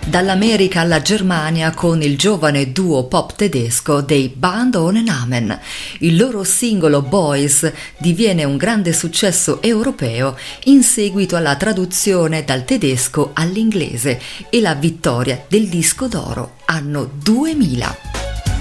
Dall'America alla Germania con il giovane duo pop tedesco dei Band ohne Namen. Il loro singolo Boys diviene un grande successo europeo in seguito alla traduzione dal tedesco all'inglese e la vittoria del disco d'oro anno 2000.